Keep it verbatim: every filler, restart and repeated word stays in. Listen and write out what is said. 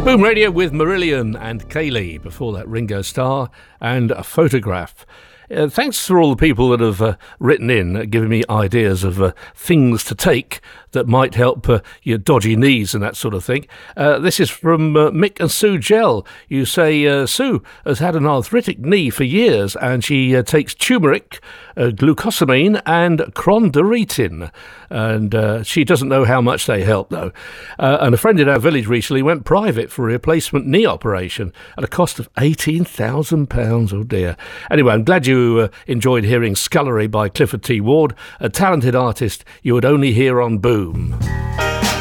Boom Radio with Marillion and Kaylee. Before that, Ringo Starr and A Photograph. Uh, thanks for all the people that have uh, written in, uh, giving me ideas of uh, things to take that might help uh, your dodgy knees and that sort of thing. Uh, this is from uh, Mick and Sue Gell. You say uh, Sue has had an arthritic knee for years and she uh, takes turmeric, uh, glucosamine and chondroitin. And uh, she doesn't know how much they help, though. Uh, and a friend in our village recently went private for a replacement knee operation at a cost of eighteen thousand pounds. Oh, dear. Anyway, I'm glad you uh, enjoyed hearing Scullery by Clifford T. Ward, a talented artist you would only hear on Boom.